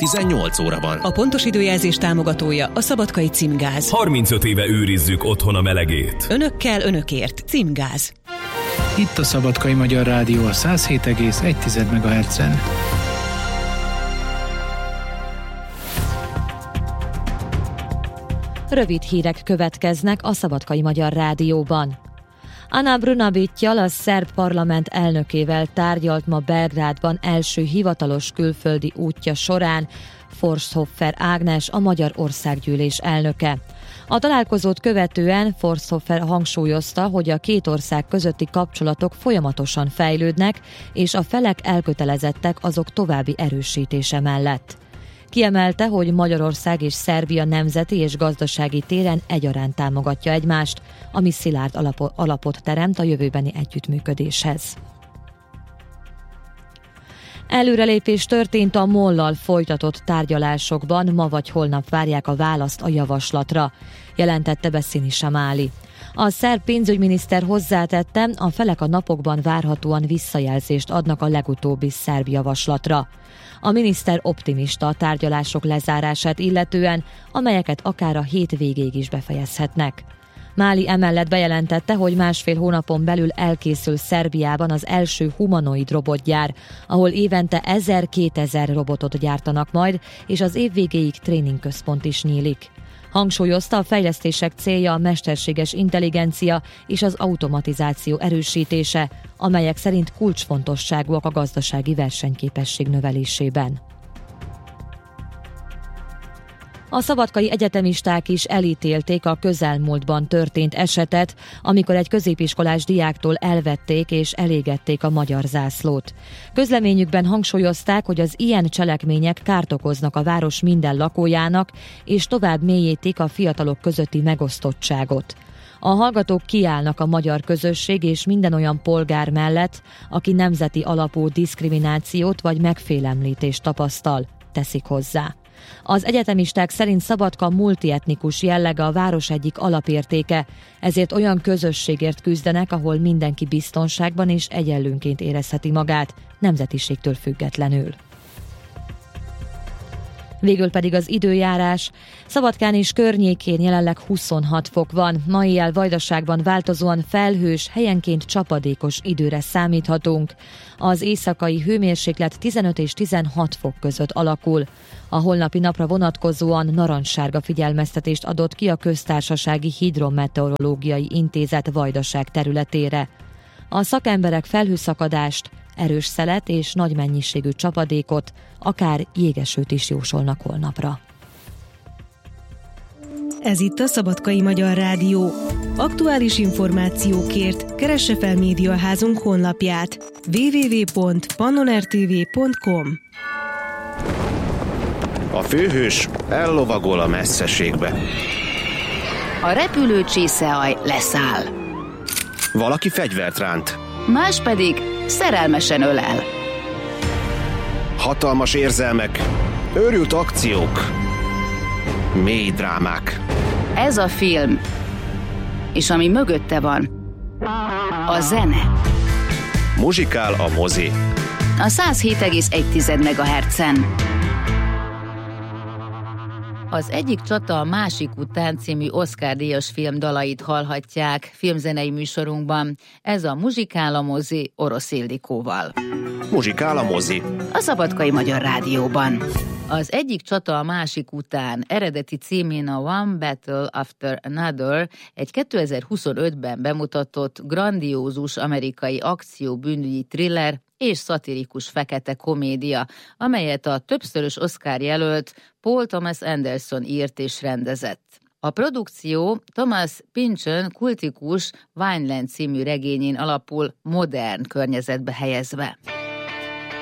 18 óra van. A pontos időjelzés támogatója a Szabadkai Címgáz. 35 éve őrizzük otthon a melegét. Önökkel, önökért. Címgáz. Itt a Szabadkai Magyar Rádió a 107,1 MHz-en. Rövid hírek következnek a Szabadkai Magyar Rádióban. Ana Brnabićjal, a szerb parlament elnökével tárgyalt ma Belgrádban első hivatalos külföldi útja során Forsthofer Ágnes, a Magyar Országgyűlés elnöke. A találkozót követően Forsthofer hangsúlyozta, hogy a két ország közötti kapcsolatok folyamatosan fejlődnek, és a felek elkötelezettek azok további erősítése mellett. Kiemelte, hogy Magyarország és Szerbia nemzeti és gazdasági téren egyaránt támogatja egymást, ami szilárd alapot teremt a jövőbeni együttműködéshez. Előrelépés történt a MOL-lal folytatott tárgyalásokban, ma vagy holnap várják a választ a javaslatra, jelentette be Sinisa Mali. A szerb pénzügyminiszter hozzátette, a felek a napokban várhatóan visszajelzést adnak a legutóbbi szerb javaslatra. A miniszter optimista a tárgyalások lezárását illetően, amelyeket akár a hét végéig is befejezhetnek. Máli emellett bejelentette, hogy másfél hónapon belül elkészül Szerbiában az első humanoid robotgyár, ahol évente 1000-2000 robotot gyártanak majd, és az év végéig tréningközpont is nyílik. Hangsúlyozta, a fejlesztések célja a mesterséges intelligencia és az automatizáció erősítése, amelyek szerint kulcsfontosságúak a gazdasági versenyképesség növelésében. A szabadkai egyetemisták is elítélték a közelmúltban történt esetet, amikor egy középiskolás diáktól elvették és elégették a magyar zászlót. Közleményükben hangsúlyozták, hogy az ilyen cselekmények kárt okoznak a város minden lakójának, és tovább mélyítik a fiatalok közötti megosztottságot. A hallgatók kiállnak a magyar közösség és minden olyan polgár mellett, aki nemzeti alapú diszkriminációt vagy megfélemlítést tapasztal, teszik hozzá. Az egyetemisták szerint Szabadka multietnikus jellege a város egyik alapértéke, ezért olyan közösségért küzdenek, ahol mindenki biztonságban és egyenlőnként érezheti magát, nemzetiségtől függetlenül. Végül pedig az időjárás. Szabadkán és környékén jelenleg 26 fok van, ma éjjel Vajdaságban változóan felhős, helyenként csapadékos időre számíthatunk. Az éjszakai hőmérséklet 15 és 16 fok között alakul. A holnapi napra vonatkozóan narancssárga figyelmeztetést adott ki a Köztársasági Hidrometeorológiai Intézet Vajdaság területére. A szakemberek felhőszakadást, erős szelet és nagy mennyiségű csapadékot, akár jégesőt is jósolnak holnapra. Ez itt a Szabadkai Magyar Rádió. Aktuális információkért keresse fel médiaházunk honlapját www.pannonertv.com. A főhős ellovagol a messzeségbe. A repülő csészeaj leszáll. Valaki fegyvert ránt. Más pedig szerelmesen ölel. Hatalmas érzelmek, őrült akciók, mély drámák. Ez a film, és ami mögötte van, a zene. Muzsikál a mozi. A 107,1 MHz-en. Az egyik csata a másik után című Oscar-díjas film dalait hallhatják filmzenei műsorunkban. Ez a Muzsikál a mozi Orosz Ildikóval. Muzsikál a mozi. A Szabadkai Magyar Rádióban. Az egyik csata a másik után eredeti címén a One Battle After Another egy 2025-ben bemutatott grandiózus amerikai akció-bűnügyi thriller és szatirikus fekete komédia, amelyet a többszörös Oscar jelölt Paul Thomas Anderson írt és rendezett. A produkció Thomas Pynchon kultikus Vineland című regényén alapul modern környezetbe helyezve.